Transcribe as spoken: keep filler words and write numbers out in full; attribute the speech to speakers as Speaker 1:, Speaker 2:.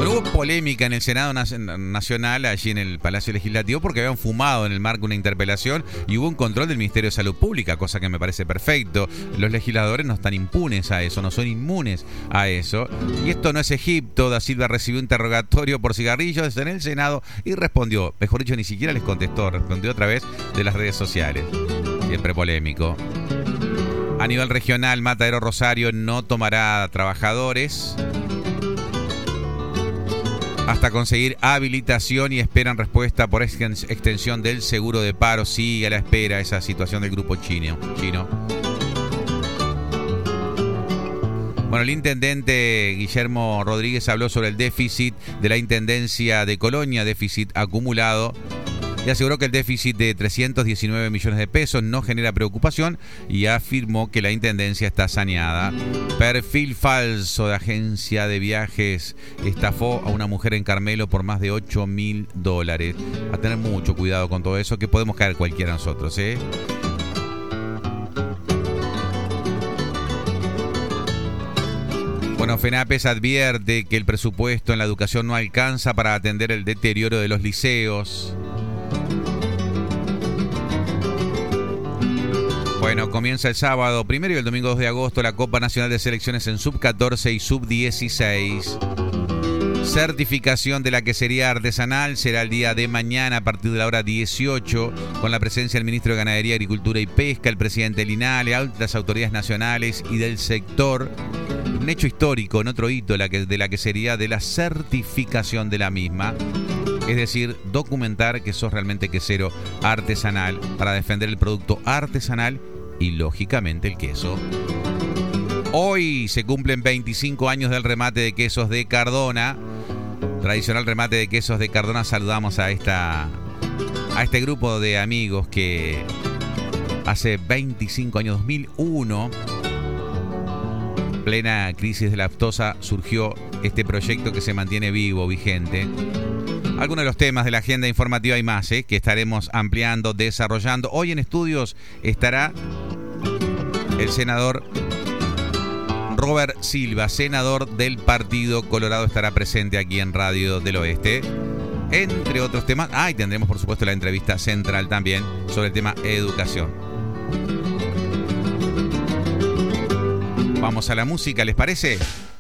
Speaker 1: Pero hubo polémica en el Senado Nacional, allí en el Palacio Legislativo, porque habían fumado en el marco de una interpelación y hubo un control del Ministerio de Salud Pública, cosa que me parece perfecto. Los legisladores no están impunes a eso, no son inmunes a eso. Y esto no es Egipto. Da Silva recibió interrogatorio por cigarrillos en el Senado y respondió, mejor dicho, ni siquiera les contestó, respondió a través de las redes sociales. Siempre polémico. A nivel regional, Matadero Rosario no tomará trabajadores hasta conseguir habilitación y esperan respuesta por extensión del seguro de paro. Sigue a la espera esa situación del grupo chino. chino. Bueno, el intendente Guillermo Rodríguez habló sobre el déficit de la Intendencia de Colonia, déficit acumulado, y aseguró que el déficit de trescientos diecinueve millones de pesos no genera preocupación y afirmó que la intendencia está saneada. Perfil falso de agencia de viajes estafó a una mujer en Carmelo por más de ocho mil dólares. A tener mucho cuidado con todo eso, que podemos caer cualquiera de nosotros, ¿eh? Bueno, FENAPES advierte que el presupuesto en la educación no alcanza para atender el deterioro de los liceos. Bueno, comienza el sábado primero y el domingo dos de agosto la Copa Nacional de Selecciones en sub catorce y sub dieciséis. Certificación de la quesería artesanal será el día de mañana a partir de la hora dieciocho, con la presencia del ministro de Ganadería, Agricultura y Pesca, el presidente Linale, altas autoridades nacionales y del sector. Un hecho histórico, en otro hito de la quesería, de la certificación de la misma. Es decir, documentar que sos realmente quesero artesanal para defender el producto artesanal y, lógicamente, el queso. Hoy se cumplen veinticinco años del remate de quesos de Cardona. Tradicional remate de quesos de Cardona. Saludamos a esta a este grupo de amigos que hace veinticinco años, dos mil uno, plena crisis de la aftosa, surgió este proyecto que se mantiene vivo, vigente. Algunos de los temas de la agenda informativa y más, ¿eh? que estaremos ampliando, desarrollando. Hoy en estudios estará el senador Robert Silva, senador del Partido Colorado, estará presente aquí en Radio del Oeste, entre otros temas. Ah, y tendremos por supuesto la entrevista central también sobre el tema educación. Vamos a la música, ¿les parece?